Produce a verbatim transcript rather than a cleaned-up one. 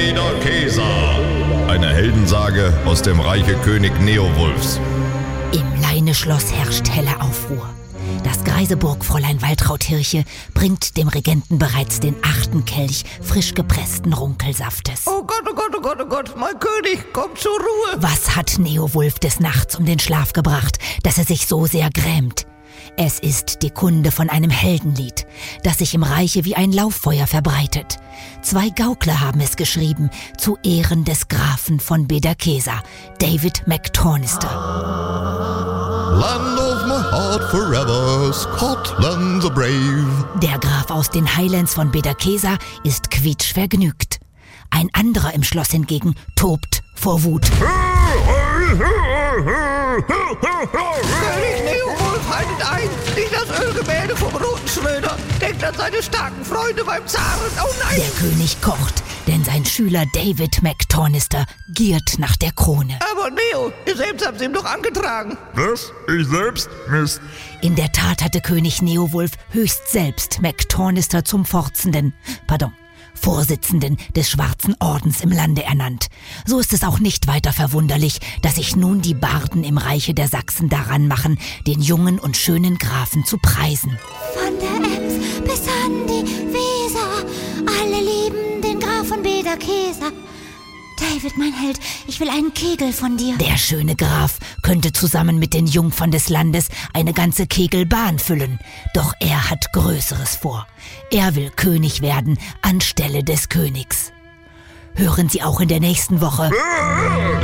Beda-Kesa. Eine Heldensage aus dem Reiche König Neowulfs. Im Leineschloss herrscht helle Aufruhr. Das Greiseburg-Fräulein Waltraud-Hirche bringt dem Regenten bereits den achten Kelch frisch gepressten Runkelsaftes. Oh Gott, oh Gott, oh Gott, oh Gott, mein König, komm zur Ruhe. Was hat Neowulf des Nachts um den Schlaf gebracht, dass er sich so sehr grämt? Es ist die Kunde von einem Heldenlied, das sich im Reiche wie ein Lauffeuer verbreitet. Zwei Gaukler haben es geschrieben, zu Ehren des Grafen von Beda-Kesa, David McTornister. Land of my heart forever, Scotland the brave. Der Graf aus den Highlands von Beda-Kesa ist quietschvergnügt. Ein anderer im Schloss hingegen tobt vor Wut. König Neowulf, haltet ein! Nicht das Ölgemälde vom roten Schröder! Denkt an seine starken Freunde beim Zaren! Oh nein! Der König kocht, denn sein Schüler David McTornister giert nach der Krone. Aber Neo, ihr selbst habt es ihm doch angetragen! Was? Ich selbst? Mist. In der Tat hatte König Neowulf höchst selbst McTornister zum Forzenden, pardon, Vorsitzenden des Schwarzen Ordens im Lande ernannt. So ist es auch nicht weiter verwunderlich, dass sich nun die Barden im Reiche der Sachsen daran machen, den jungen und schönen Grafen zu preisen. Von der Ems bis an die Weser, alle lieben den Graf von Beda-Kesa. David, mein Held, ich will einen Kegel von dir. Der schöne Graf könnte zusammen mit den Jungfern des Landes eine ganze Kegelbahn füllen. Doch er hat Größeres vor. Er will König werden anstelle des Königs. Hören Sie auch in der nächsten Woche.